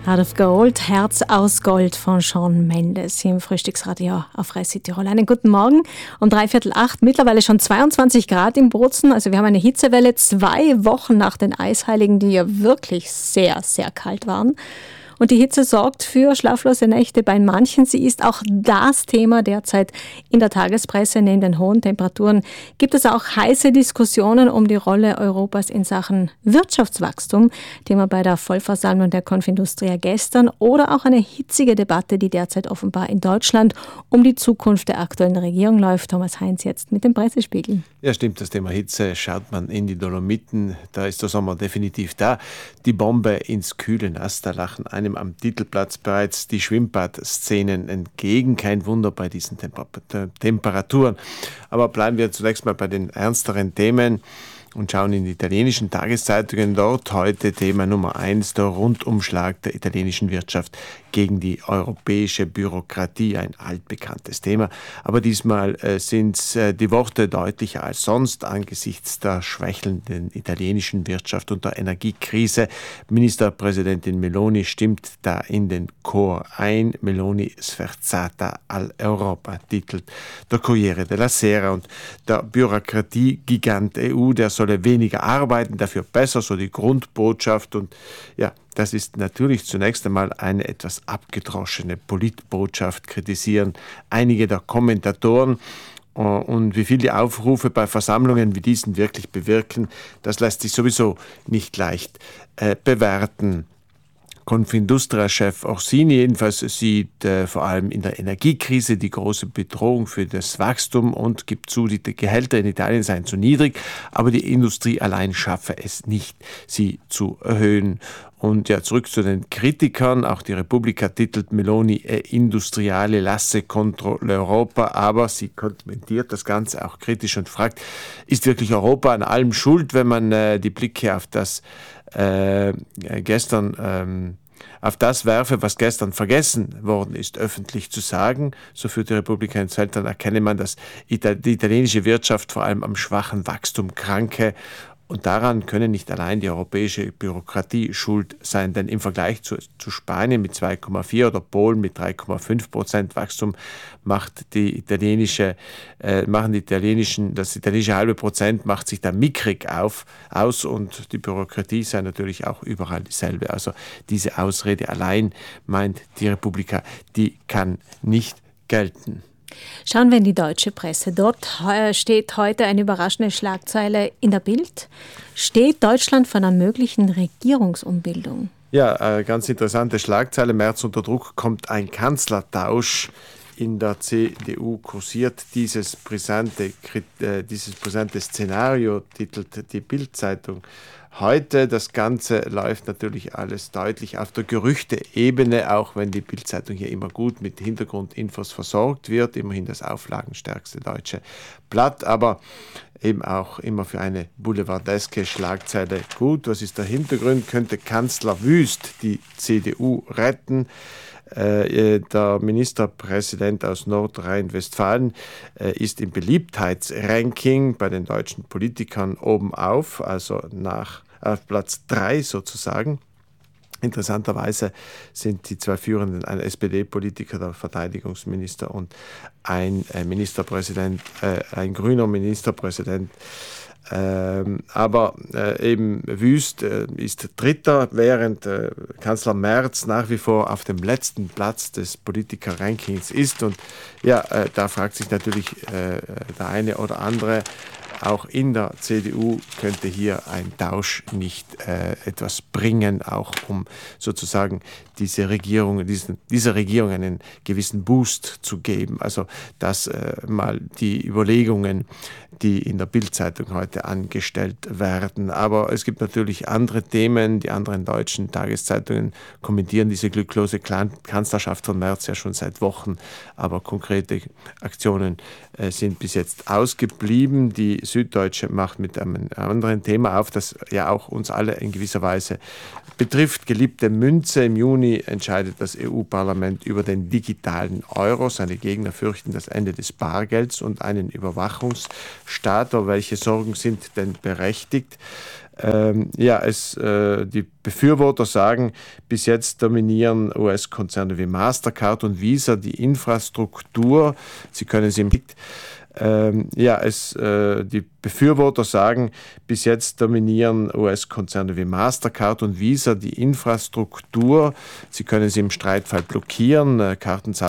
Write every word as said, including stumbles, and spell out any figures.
Heart of Gold, Herz aus Gold von Shawn Mendes hier im Frühstücksradio auf Radio Südtirol. Einen guten Morgen um dreiviertel acht, mittlerweile schon zweiundzwanzig Grad in Bozen. Also wir haben eine Hitzewelle zwei Wochen nach den Eisheiligen, die ja wirklich sehr, sehr kalt waren. Und die Hitze sorgt für schlaflose Nächte bei manchen. Sie ist auch das Thema derzeit in der Tagespresse. Neben den hohen Temperaturen gibt es auch heiße Diskussionen um die Rolle Europas in Sachen Wirtschaftswachstum. Thema bei der Vollversammlung der Konfindustria gestern. Oder auch eine hitzige Debatte, die derzeit offenbar in Deutschland um die Zukunft der aktuellen Regierung läuft. Thomas Heinz jetzt mit dem Pressespiegel. Ja, stimmt, das Thema Hitze. Schaut man in die Dolomiten, da ist der Sommer definitiv da. Die Bombe ins kühle Nass, da lachen einem am Titelplatz bereits die Schwimmbadszenen entgegen. Kein Wunder bei diesen Temper- Temperaturen. Aber bleiben wir zunächst mal bei den ernsteren Themen und schauen in die italienischen Tageszeitungen. Dort heute Thema Nummer eins, der Rundumschlag der italienischen Wirtschaft gegen die europäische Bürokratie, ein altbekanntes Thema. Aber diesmal äh, sind äh, die Worte deutlicher als sonst angesichts der schwächelnden italienischen Wirtschaft und der Energiekrise. Ministerpräsidentin Meloni stimmt da in den Chor ein. Meloni sferzata all'Europa, titelt der Corriere della Sera. Und der Bürokratiegigant E U, der solle weniger arbeiten, dafür besser, so die Grundbotschaft. Und ja, das ist natürlich zunächst einmal eine etwas abgedroschene Politbotschaft, kritisieren einige der Kommentatoren. Und wie viel die Aufrufe bei Versammlungen wie diesen wirklich bewirken, das lässt sich sowieso nicht leicht äh, bewerten. Confindustria-Chef Orsini jedenfalls sieht äh, vor allem in der Energiekrise die große Bedrohung für das Wachstum und gibt zu, die Gehälter in Italien seien zu niedrig, aber die Industrie allein schaffe es nicht, sie zu erhöhen. Und ja, zurück zu den Kritikern. Auch die Repubblica titelt Meloni e industriale lasse contro l'Europa, aber sie kommentiert das Ganze auch kritisch und fragt, ist wirklich Europa an allem schuld, wenn man äh, die Blicke auf das äh, gestern ähm, auf das werfe, was gestern vergessen worden ist, öffentlich zu sagen. So führt die Repubblica ins Feld, dann erkenne man, dass die italienische Wirtschaft vor allem am schwachen Wachstum kranke. Und daran könne nicht allein die europäische Bürokratie schuld sein, denn im Vergleich zu, zu Spanien mit zwei Komma vier oder Polen mit drei Komma fünf Prozent Wachstum macht die italienische, äh, machen die italienischen, das italienische halbe Prozent macht sich da mickrig auf, aus und die Bürokratie sei natürlich auch überall dieselbe. Also diese Ausrede allein, meint die Repubblica, die kann nicht gelten. Schauen wir in die deutsche Presse. Dort steht heute eine überraschende Schlagzeile in der Bild. Steht Deutschland vor einer möglichen Regierungsumbildung? Ja, ganz interessante Schlagzeile. März unter Druck, kommt ein Kanzlertausch. In der C D U kursiert dieses brisante, äh, dieses brisante Szenario, titelt die Bild-Zeitung heute. Das Ganze läuft natürlich alles deutlich auf der Gerüchte-Ebene, auch wenn die Bild-Zeitung hier immer gut mit Hintergrundinfos versorgt wird. Immerhin das auflagenstärkste deutsche Blatt, aber eben auch immer für eine boulevardeske Schlagzeile gut. Was ist der Hintergrund? Könnte Kanzler Wüst die C D U retten? Äh, der Ministerpräsident aus Nordrhein-Westfalen äh, ist im Beliebtheitsranking bei den deutschen Politikern oben auf, also nach auf Platz drei sozusagen. Interessanterweise sind die zwei führenden ein S P D-Politiker, der Verteidigungsminister und ein äh, Ministerpräsident, äh, ein grüner Ministerpräsident. Ähm, aber äh, eben Wüst äh, ist Dritter, während äh, Kanzler Merz nach wie vor auf dem letzten Platz des Politiker-Rankings ist. Und ja, äh, da fragt sich natürlich äh, der eine oder andere, auch in der C D U könnte hier ein Tausch nicht äh, etwas bringen, auch um sozusagen diese Regierung, diesen, dieser Regierung einen gewissen Boost zu geben. Also das äh, mal die Überlegungen, die in der Bild-Zeitung heute angestellt werden. Aber es gibt natürlich andere Themen. Die anderen deutschen Tageszeitungen kommentieren diese glücklose Kanzlerschaft von Merz ja schon seit Wochen. Aber konkrete Aktionen äh, sind bis jetzt ausgeblieben. Die Süddeutsche macht mit einem anderen Thema auf, das ja auch uns alle in gewisser Weise betrifft. Geliebte Münze. Im Juni entscheidet das E U-Parlament über den digitalen Euro. Seine Gegner fürchten das Ende des Bargelds und einen Überwachungsstaat. Aber welche Sorgen sind denn berechtigt? Ähm, ja, es, äh, die Befürworter sagen, bis jetzt dominieren U S-Konzerne wie Mastercard und Visa die Infrastruktur. Sie können sie im ähm, ja, es, äh, die Befürworter sagen, bis jetzt dominieren U S-Konzerne wie Mastercard und Visa die Infrastruktur. Sie können sie im Streitfall blockieren. Kartenzahlungen